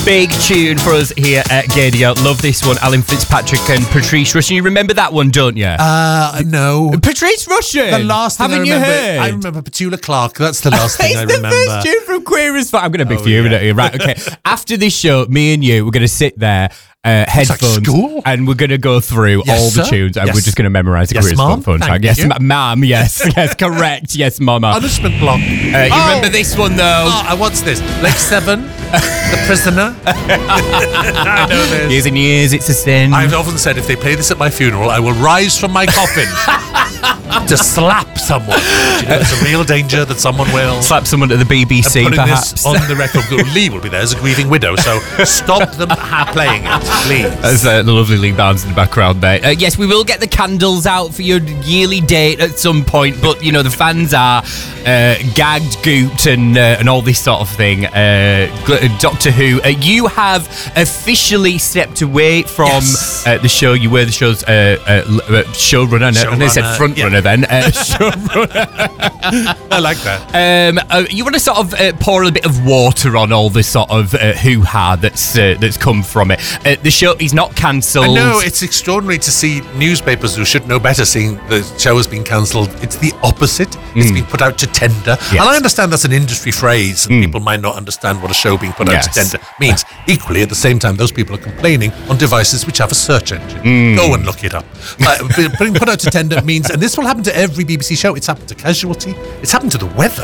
Big tune for us here at Gaydio. Love this one. Alan Fitzpatrick and Patrice Rushen. You remember that one, don't you? No. Patrice Rushen. The last thing Haven't I remember, you heard? I remember Petula Clark. That's the last thing I remember. It's the first tune from Queer as Folk. I'm going to be fuming at you. Right, okay. After this show, me and you, we're going to sit there, headphones, like school? and we're going to go through all the tunes, and we're just going to memorise the Queer as Folk phone tag. Yes, ma'am. Yes, yes, correct. Yes, mama. Punishment block. You remember this one, though? What's this? Leg 7? The Prisoner? I know this. Years and years, it's a sin. I've often said if they play this at my funeral, I will rise from my coffin to slap someone. Do you know, there's a real danger that someone will slap someone at the BBC, putting perhaps. This on the record. Lee will be there as a grieving widow, so stop them playing it, please. That's the lovely Lee Barnes in the background there. Yes, we will get the candles out for your yearly date at some point, but you know the fans are gagged, gooped, and all this sort of thing. Doctor Who, you have officially stepped away from the show. You were the show's showrunner, and they said frontrunner then. Showrunner. I like that. You want to sort of pour a bit of water on all this sort of hoo-ha that's come from it. The show is not cancelled. I know, it's extraordinary to see newspapers who should know better seeing the show has been cancelled. It's the opposite. It's been put out to tender. Yes. And I understand that's an industry phrase, and people might not understand what a show being put out to tender means. Equally, at the same time, those people are complaining on devices which have a search engine. Go and look it up. Being put out to tender means, and this will happen to every BBC show, it's happened to Casualty, it's happened to The Weather.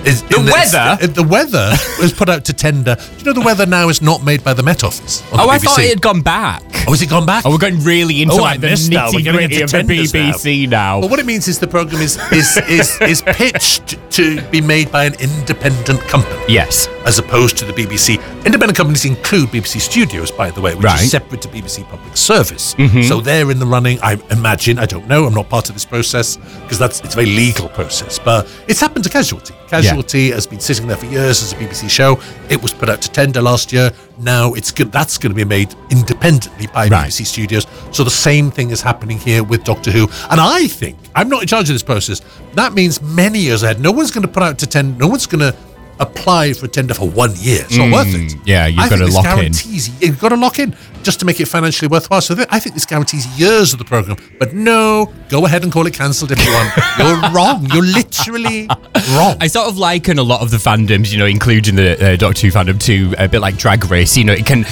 The weather was put out to tender. Do you know the weather now is not made by the Met Office on the BBC? I thought it had gone back. Oh, has it gone back? Oh, we're going really into the nitty-gritty of the BBC now. Well, what it means is the programme is pitched to be made by an independent company. Yes. As opposed to the BBC. Independent companies include BBC Studios, by the way, which is separate to BBC Public Service. So they're in the running, I imagine. I don't know. I'm not part of this process because it's a very legal process. But it's happened to Casualty. Casualty has been sitting there for years as a BBC show. It was put out to tender last year. Now that's going to be made independently by BBC Studios. So the same thing is happening here with Doctor Who. And I think, I'm not in charge of this process, that means many years ahead, no one's going to put out to tender, no one's going to apply for a tender for 1 year. It's not worth it. Yeah, you've got to lock in. You've got to lock in just to make it financially worthwhile. So I think this guarantees years of the programme. But no, go ahead and call it cancelled if you want. You're wrong. You're literally wrong. I sort of liken a lot of the fandoms, including the Doctor Who fandom, to a bit like Drag Race. It can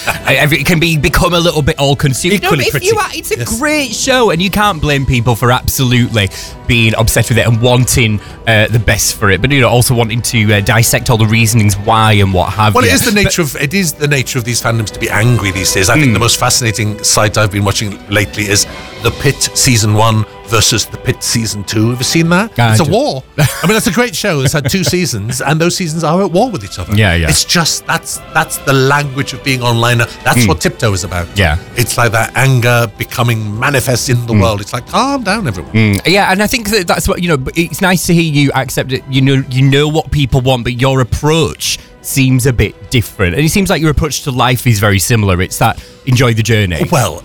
become a little bit all-consuming. It's a great show, and you can't blame people for absolutely being obsessed with it and wanting the best for it, but also wanting to dissect all the reasonings why and what have you. Well, it is the nature of these fandoms to be angry these days. I think the most fascinating site I've been watching lately is The Pit Season 1 versus The Pit Season 2. Have you seen that? It's a war. I mean, that's a great show. It's had 2 seasons, and those seasons are at war with each other. Yeah. It's just, that's the language of being online. That's what Tiptoe is about. Yeah. It's like that anger becoming manifest in the world. It's like, calm down, everyone. Yeah, and I think that's what, it's nice to hear you accept it. You know what people want, but your approach seems a bit different. And it seems like your approach to life is very similar. It's that enjoy the journey. Well,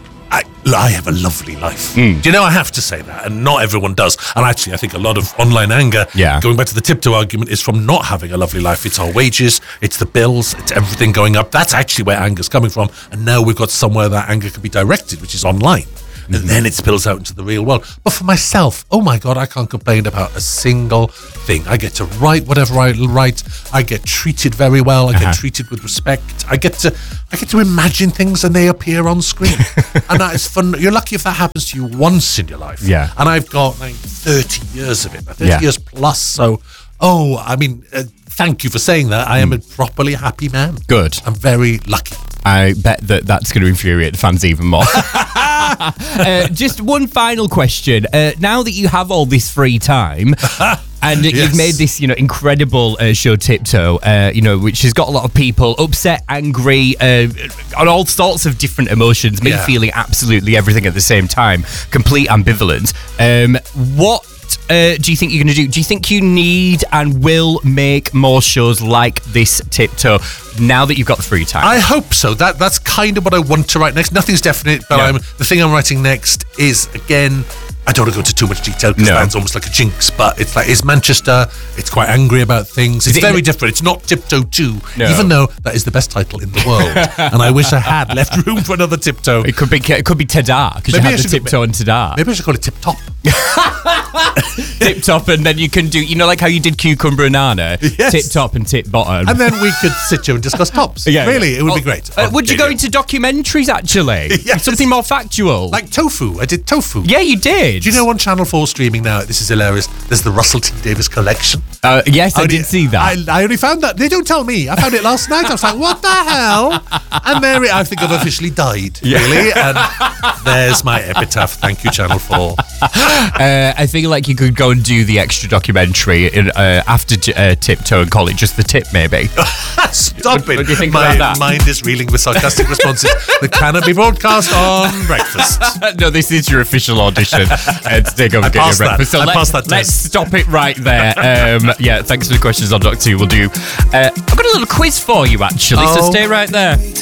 I have a lovely life. Do you know, I have to say that, and not everyone does. And actually, I think a lot of online anger, going back to the Tiptoe argument, is from not having a lovely life. It's our wages, it's the bills, it's everything going up. That's actually where anger's coming from. And now we've got somewhere that anger can be directed, which is online. And then it spills out into the real world. But for myself, oh my God, I can't complain about a single thing. I get to write whatever I write. I get treated very well. I get treated with respect. I get to imagine things and they appear on screen. And that is fun. You're lucky if that happens to you once in your life. Yeah. And I've got 30 years of it, 30 years plus. So, thank you for saying that. I am a properly happy man. Good. I'm very lucky. I bet that's going to infuriate the fans even more. Just one final question. Now that you have all this free time, and you've made this, incredible show Tiptoe, which has got a lot of people upset, angry, on all sorts of different emotions, me feeling absolutely everything at the same time, complete ambivalence. What do you think you're going to do? Do you think you need and will make more shows like this Tiptoe now that you've got the free time? I hope so. That's kind of what I want to write next. Nothing's definite, but the thing I'm writing next is, again, I don't want to go into too much detail because that's almost like a jinx, but it's Manchester. It's quite angry about things. It's very different. It's not Tiptoe 2, even though that is the best title in the world. And I wish I had left room for another Tiptoe. It could be Tada, because you have the Tiptoe and Tada. Maybe I should call it Tip Top. Tip Top, and then you can do, like how you did Cucumber and Nana? Yes. Tip Top and Tip Bottom. And then we could sit here and discuss tops. Really, it would be great. Would you go into documentaries, actually? Yes. Something more factual? Like Tofu. I did Tofu. Yeah, you did. Do you know on Channel 4 streaming now, this is hilarious, there's the Russell T Davies collection? Yes, I did see that. I only found that. They don't tell me. I found it last night. I was like, what the hell? And there I think I've officially died, really. And there's my epitaph. Thank you, Channel 4. I feel like you could go and do the extra documentary after Tiptoe and call it just the tip, maybe. Stop it. What do you think about that? My mind is reeling with sarcastic responses that cannot be broadcast on breakfast. No, this is your official audition to take over Get Your Breakfast. So let's stop it right there. Thanks for the questions on Doctor Who. We'll do. I've got a little quiz for you, actually, so stay right there.